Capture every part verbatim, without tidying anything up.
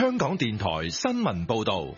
香港電台新聞報道。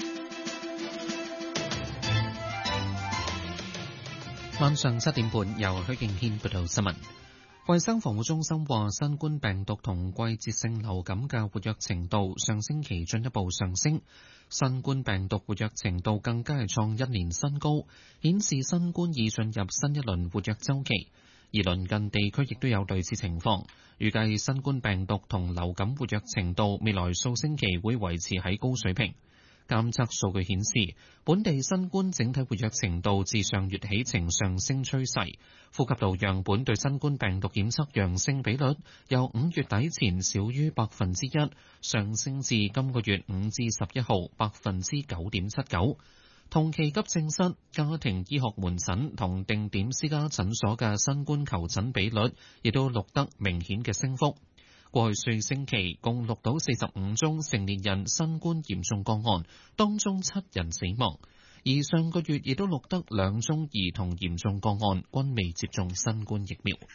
晚上七點半，由許敬軒報道新聞。衛生防護中心話，新冠病毒同季節性流感嘅活躍程度上星期進一步上升，新冠病毒活躍程度更加係創一年新高，顯示新冠已進入新一輪活躍週期。而鄰近地區亦都有類似情況，預計新冠病毒同流感活躍程度未來數星期會維持喺高水平。監測數據顯示，本地新冠整體活躍程度自上月起呈上升趨勢。呼吸道樣本對新冠病毒檢測陽性比率由五月底前少於百分之一，上升至今個月五至十一號百分之九點七九。同期急症室、家庭醫學門診同定點私家診所嘅新冠求診比率亦都錄得明顯嘅升幅。過去四星期共錄到四十五宗成年人新冠嚴重個案，當中七人死亡。而上個月亦都錄得兩宗兒童嚴重個案，均未接種新冠疫苗。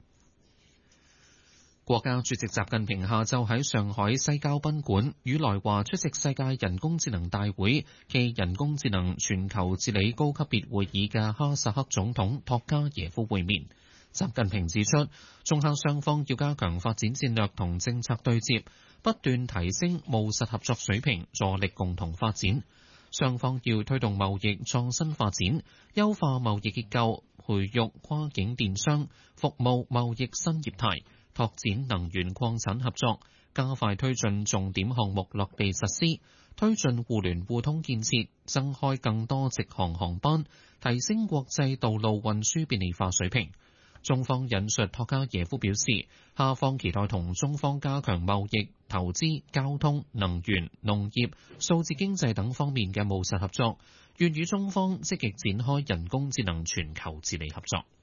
國家主席習近平下晝喺上海西郊賓館與來華出席世界人工智能大會暨人工智能全球治理高級別會議嘅哈薩克總統托加耶夫會面。習近平指出，中哈雙方要加強發展戰略同政策對接，不斷提升務實合作水平，助力共同發展。雙方要推動貿易創新發展，優化貿易結構，培育跨境電商、服務貿易新業態，拓展能源礦產合作，加快推進重點項目落地實施，推進互聯互通建設，增開更多直航航班，提升國際道路運輸便利化水平。中方引述托加耶夫表示，哈方期待同中方加強貿易、投資、交通、能源、農業、數字經濟等方面嘅務實合作，願與中方積極展開人工智能全球治理合作。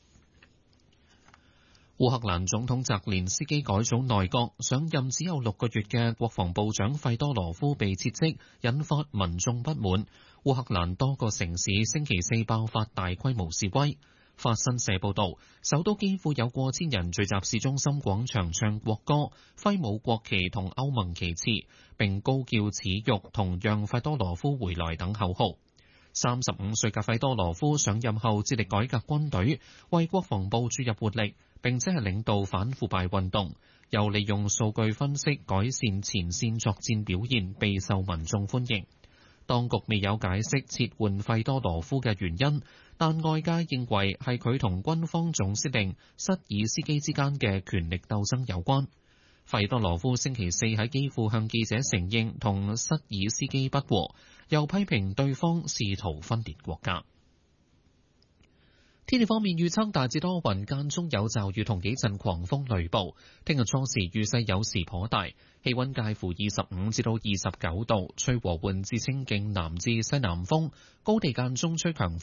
烏克蘭總統澤連斯基改組內閣，上任只有六個月嘅國防部長費多羅夫被撤職，引發民眾不滿。烏克蘭多個城市星期四爆發大規模示威。法新社報道，首都基輔有過千人聚集市中心廣場唱國歌、揮舞國旗同歐盟旗幟，並高叫恥辱同讓費多羅夫回來等口號。三十五歲嘅費多羅夫上任後致力改革軍隊，為國防部注入活力，並且係領導反腐敗運動，又利用數據分析改善前線作戰表現，備受民眾歡迎。當局未有解釋撤換費多羅夫嘅原因，但外界認為係佢同軍方總司令塞爾斯基之間嘅權力鬥爭有關。費多羅夫星期四喺基輔向記者承認同塞爾斯基不和，又批評對方試圖分裂國家。天氣方面預測大致多雲，間中有驟雨同幾陣狂風雷暴。聽日初時雨勢有時頗大，氣溫介乎二十五至到二十九度，吹和緩至清勁南至西南風，高地間中吹強風。